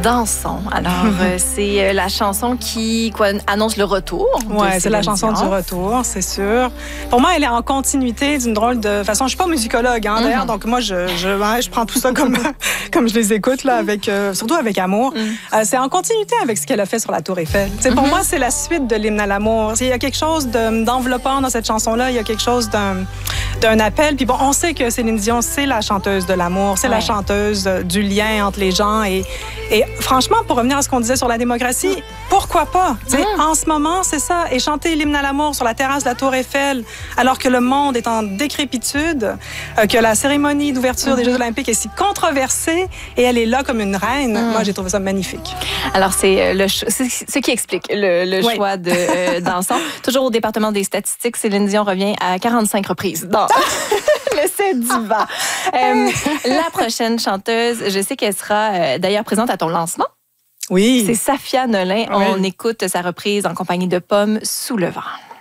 Dansons. Alors, c'est la chanson qui annonce le retour. Oui, c'est la chanson du retour, c'est sûr. Pour moi, elle est en continuité d'une drôle de façon. Je suis pas musicologue, d'ailleurs, donc moi, je prends tout ça comme je les écoute, là, surtout avec amour. C'est en continuité avec ce qu'elle a fait sur la Tour Eiffel. Pour moi, c'est la suite de l'hymne à l'amour. Il y a quelque chose d'enveloppant dans cette chanson-là. Il y a quelque chose d'un appel. Puis bon, on sait que Céline Dion, c'est la chanteuse de l'amour, c'est la chanteuse du lien entre les gens. Et franchement, pour revenir à ce qu'on disait sur la démocratie, pourquoi pas? En ce moment, c'est ça. Et chanter l'hymne à l'amour sur la terrasse de la Tour Eiffel, alors que le monde est en décrépitude, que la cérémonie d'ouverture des Jeux olympiques est si controversée, et elle est là comme une reine. Moi, j'ai trouvé ça magnifique. Alors, c'est ce qui explique le choix de Dansons. Toujours au département des statistiques, Céline Dion revient à 45 reprises dans le set diva. La prochaine chanteuse, je sais qu'elle sera d'ailleurs présente à ton lancement. Oui. C'est Safia Nolin. On écoute sa reprise en compagnie de Pomme, Sous le vent.